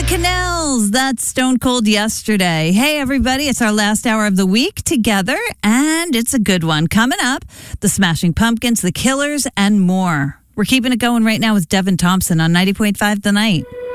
Canals, that's Stone Cold Yesterday. Hey, everybody, it's our last hour of the week together, and it's a good one. Coming up, the Smashing Pumpkins, the Killers, and more. We're keeping it going right now with Devin Thompson on 90.5 The Night.